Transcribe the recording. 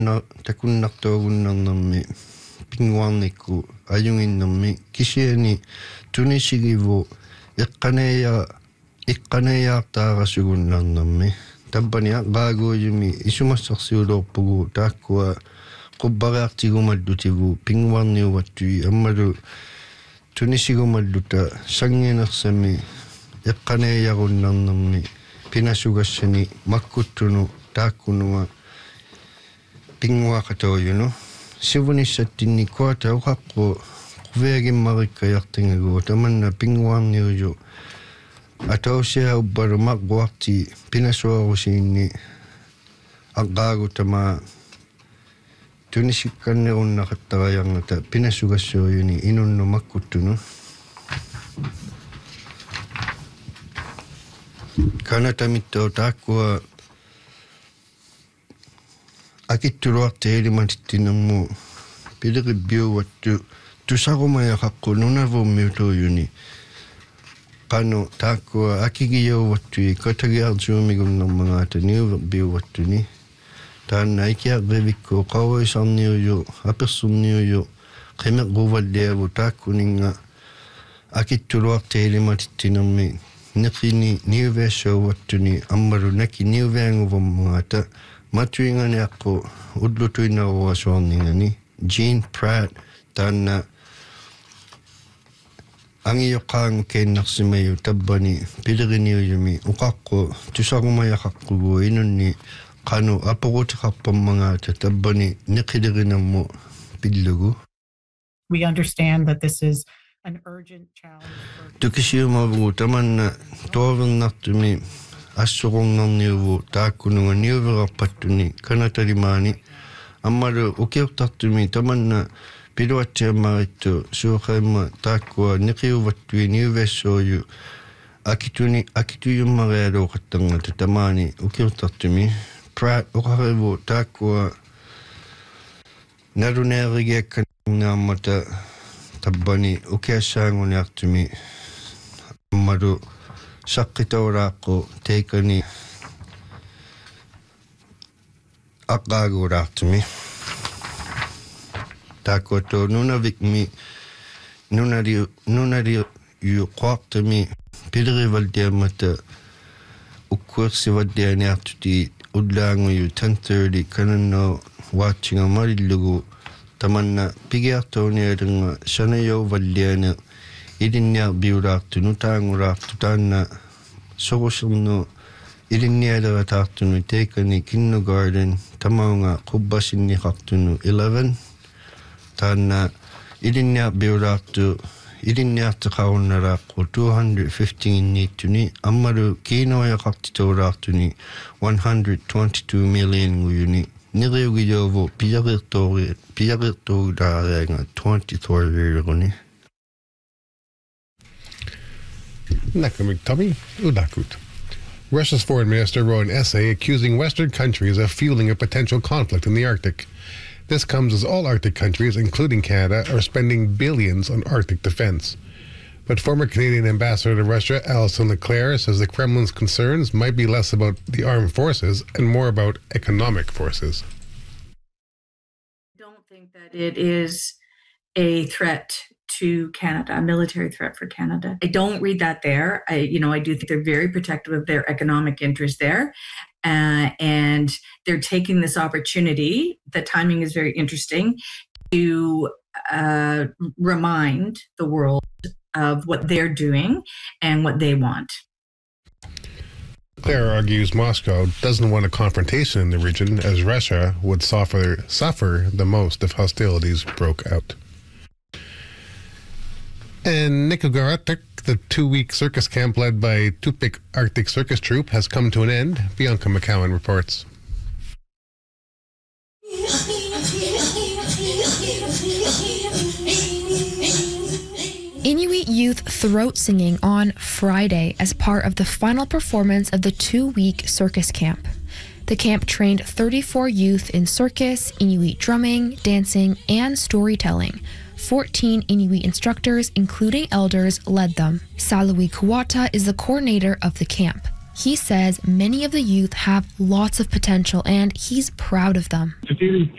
takunnartuagunnarnermi pinguarnikku ajunginnermi kisiani tunisigivu iqqanayaartaarasugunnarnermi tampania qaaguujumi isumassarsiulorpugu taakkua qubbariartigumallu pinguarniuvattui ammalu tunisigumalluta sanginersami iqqanayarunnarnermi pinasugassani makkuttunu taakkunua pinguaqatoojunu sivunissattinni kuata uqaqqu quviagimmarikkajartingagu tamanna pinguarniuju atausia ubbalu maqquarti pinasuarusiinni aqqaagu tama tunisikkannerunnaqattarajarnata pinasugassuuyuni inunnu makkuttunu kanatamittoo taakkua akittuluarti elimatittinermu piliribbiuvattu tusarumajaqaqqu nunavummiutuujuni qanu taakkua akigiyauvattui katagiartuumigunnarmagaata niuverbiuvattuni taanna ikiarrivikku qauisarniuju apersurniuju qimeqquvalliavu taakkuninga akittuluarti elimatittinermi neqini niuveassauvattuni ammalu naki niuveanguvammaata matuinganiaqqu ullutuinnaruasuarningani Jean Pratt taanna angiyoqqaangu keennersimayu tabbani piliriniujumi uqaqqu tusarumajaqaqqugu inunni qanu aporutiqarpammangaata tabbani neqilirinammu pillugu. We understand that this is an urgent challenge for tukisiumavugu tamanna toovernartumi assuqornarniuvu taakkununga niuverarpattuni kanatalimaani ammalu ukiurtartumi tamanna piluatsiammarittu suuqaimma taakkua neqiuvattui niuveassooju akituyummarialuuqattangata tamaani ukiurtartumi Pratt uqarivu taakkua naluneerigiakkanaammata tabbani ukiassaanguniartumi ammalu saqqitaulaaqqu teikani aqqaaguulaartumi taakkuattu nunavikmi nunaliuqquartami pilirivaldiammata ukkuersivaldianiartuti ullaanguyu 10:30 kanannoo waatsingamalillugu tamanna pigiartuunialunga sanayauvalliana ilinniarbiulaartunu taangulaartu taanna sorusernu ilinnialerataartunu teikani kindergarten tamaunga qubbasinniqartunu 11 taanna ilinniarbiulaartu ilinniarteqarunnalaaqu 215 inniittuni ammalu kiinoajaqartituulaartuni 122 million guyuni niriugijouvu piarirtuulaarianga 23 Nakamik Tommy Udakut. Russia's foreign minister wrote an essay accusing Western countries of fueling a potential conflict in the Arctic. This comes as all Arctic countries, including Canada, are spending billions on Arctic defense. But former Canadian ambassador to Russia, Alison Leclerc, says the Kremlin's concerns might be less about the armed forces and more about economic forces. I don't think that it is a threat to Canada, a military threat for Canada. I don't read that there. I do think they're very protective of their economic interests there. And they're taking this opportunity, the timing is very interesting, to remind the world of what they're doing and what they want. Claire argues Moscow doesn't want a confrontation in the region, as Russia would suffer the most if hostilities broke out. And Nikogorodic, the 2-week circus camp led by Tupik Arctic Circus Troupe, has come to an end. Bianca McCowan reports. Inuit youth throat singing on Friday as part of the final performance of the 2-week circus camp. The camp trained 34 youth in circus, Inuit drumming, dancing, and storytelling. 14 Inuit instructors, including elders, led them. Salui Kuwata is the coordinator of the camp. He says many of the youth have lots of potential and he's proud of them. To do